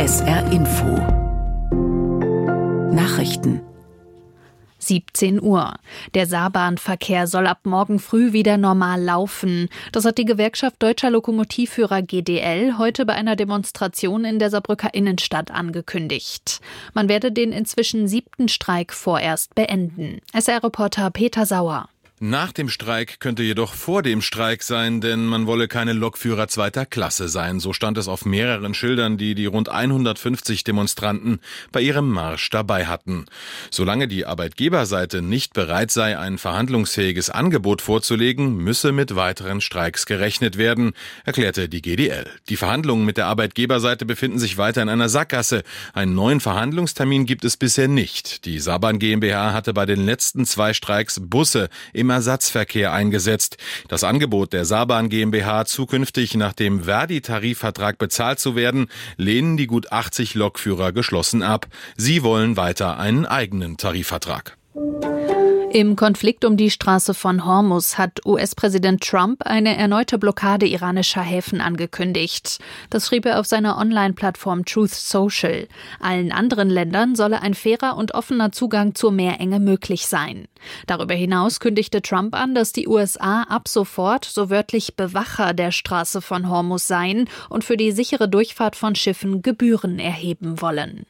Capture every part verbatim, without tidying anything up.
S R Info Nachrichten siebzehn Uhr. Der Saarbahnverkehr soll ab morgen früh wieder normal laufen. Das hat die Gewerkschaft Deutscher Lokomotivführer G D L heute bei einer Demonstration in der Saarbrücker Innenstadt angekündigt. Man werde den inzwischen siebten Streik vorerst beenden. S R-Reporter Peter Sauer. Nach dem Streik könnte jedoch vor dem Streik sein, denn man wolle keine Lokführer zweiter Klasse sein. So stand es auf mehreren Schildern, die die rund hundertfünfzig Demonstranten bei ihrem Marsch dabei hatten. Solange die Arbeitgeberseite nicht bereit sei, ein verhandlungsfähiges Angebot vorzulegen, müsse mit weiteren Streiks gerechnet werden, erklärte die G D L. Die Verhandlungen mit der Arbeitgeberseite befinden sich weiter in einer Sackgasse. Einen neuen Verhandlungstermin gibt es bisher nicht. Die Saarbahn GmbH hatte bei den letzten zwei Streiks Busse im Ersatzverkehr eingesetzt. Das Angebot der Saarbahn GmbH, zukünftig nach dem Verdi-Tarifvertrag bezahlt zu werden, lehnen die gut achtzig Lokführer geschlossen ab. Sie wollen weiter einen eigenen Tarifvertrag. Im Konflikt um die Straße von Hormuz hat U S-Präsident Trump eine erneute Blockade iranischer Häfen angekündigt. Das schrieb er auf seiner Online-Plattform Truth Social. Allen anderen Ländern solle ein fairer und offener Zugang zur Meerenge möglich sein. Darüber hinaus kündigte Trump an, dass die U S A ab sofort so wörtlich Bewacher der Straße von Hormuz seien und für die sichere Durchfahrt von Schiffen Gebühren erheben wollen.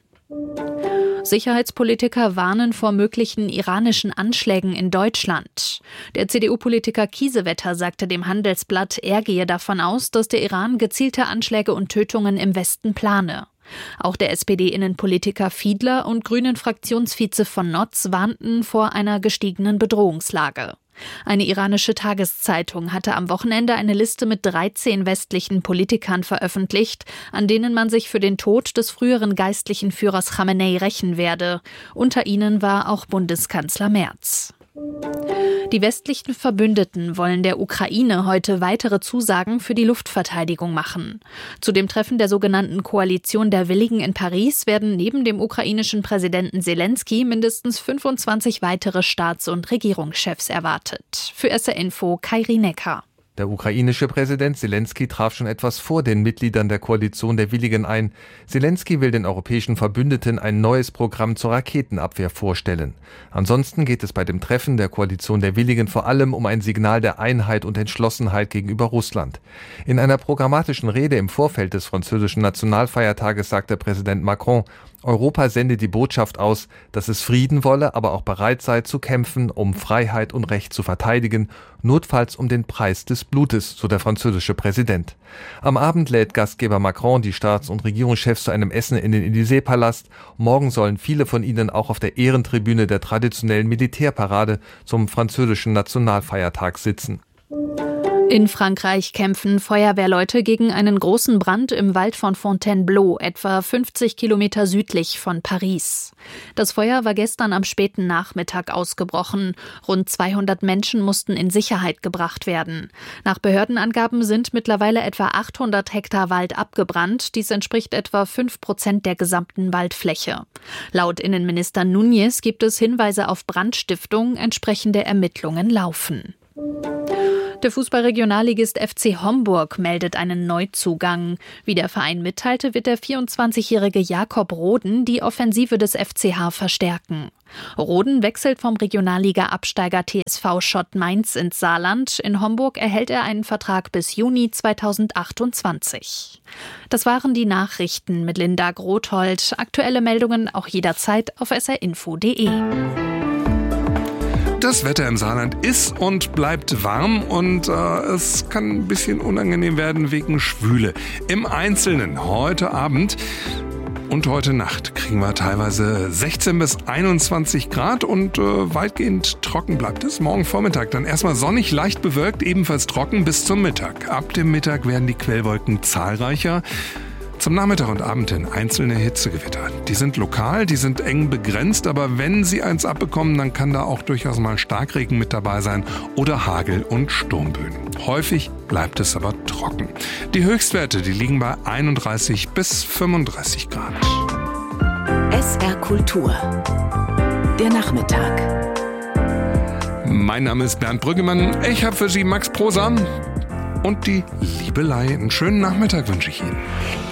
Sicherheitspolitiker warnen vor möglichen iranischen Anschlägen in Deutschland. Der C D U-Politiker Kiesewetter sagte dem Handelsblatt, er gehe davon aus, dass der Iran gezielte Anschläge und Tötungen im Westen plane. Auch der S P D-Innenpolitiker Fiedler und Grünen-Fraktionsvize von Notz warnten vor einer gestiegenen Bedrohungslage. Eine iranische Tageszeitung hatte am Wochenende eine Liste mit dreizehn westlichen Politikern veröffentlicht, an denen man sich für den Tod des früheren geistlichen Führers Khamenei rächen werde. Unter ihnen war auch Bundeskanzler Merz. Die westlichen Verbündeten wollen der Ukraine heute weitere Zusagen für die Luftverteidigung machen. Zu dem Treffen der sogenannten Koalition der Willigen in Paris werden neben dem ukrainischen Präsidenten Selensky mindestens fünfundzwanzig weitere Staats- und Regierungschefs erwartet. Für S R Info Kairi Necker. Der ukrainische Präsident Selensky traf schon etwas vor den Mitgliedern der Koalition der Willigen ein. Selensky will den europäischen Verbündeten ein neues Programm zur Raketenabwehr vorstellen. Ansonsten geht es bei dem Treffen der Koalition der Willigen vor allem um ein Signal der Einheit und Entschlossenheit gegenüber Russland. In einer programmatischen Rede im Vorfeld des französischen Nationalfeiertages sagte Präsident Macron, Europa sende die Botschaft aus, dass es Frieden wolle, aber auch bereit sei zu kämpfen, um Freiheit und Recht zu verteidigen, notfalls um den Preis des Blutes, so der französische Präsident. Am Abend lädt Gastgeber Macron die Staats- und Regierungschefs zu einem Essen in den Élysée-Palast. Morgen sollen viele von ihnen auch auf der Ehrentribüne der traditionellen Militärparade zum französischen Nationalfeiertag sitzen. In Frankreich kämpfen Feuerwehrleute gegen einen großen Brand im Wald von Fontainebleau, etwa fünfzig Kilometer südlich von Paris. Das Feuer war gestern am späten Nachmittag ausgebrochen. Rund zweihundert Menschen mussten in Sicherheit gebracht werden. Nach Behördenangaben sind mittlerweile etwa achthundert Hektar Wald abgebrannt. Dies entspricht etwa fünf Prozent der gesamten Waldfläche. Laut Innenminister Núñez gibt es Hinweise auf Brandstiftung. Entsprechende Ermittlungen laufen. Der Fußballregionalligist F C Homburg meldet einen Neuzugang. Wie der Verein mitteilte, wird der vierundzwanzigjährige Jakob Roden die Offensive des F C H verstärken. Roden wechselt vom Regionalliga-Absteiger T S V Schott Mainz ins Saarland. In Homburg erhält er einen Vertrag bis Juni zweitausendachtundzwanzig. Das waren die Nachrichten mit Linda Grothold. Aktuelle Meldungen auch jederzeit auf s r info punkt d e. Das Wetter im Saarland ist und bleibt warm und äh, es kann ein bisschen unangenehm werden wegen Schwüle. Im Einzelnen heute Abend und heute Nacht kriegen wir teilweise sechzehn bis einundzwanzig Grad und äh, weitgehend trocken bleibt es. Morgen Vormittag dann erstmal sonnig, leicht bewölkt, ebenfalls trocken bis zum Mittag. Ab dem Mittag werden die Quellwolken zahlreicher. Zum Nachmittag und Abend hin einzelne Hitzegewitter. Die sind lokal, die sind eng begrenzt, aber wenn sie eins abbekommen, dann kann da auch durchaus mal Starkregen mit dabei sein oder Hagel und Sturmböen. Häufig bleibt es aber trocken. Die Höchstwerte, die liegen bei einunddreißig bis fünfunddreißig Grad. S R Kultur. Der Nachmittag. Mein Name ist Bernd Brüggemann. Ich habe für Sie Max Prosa und die Liebelei. Einen schönen Nachmittag wünsche ich Ihnen.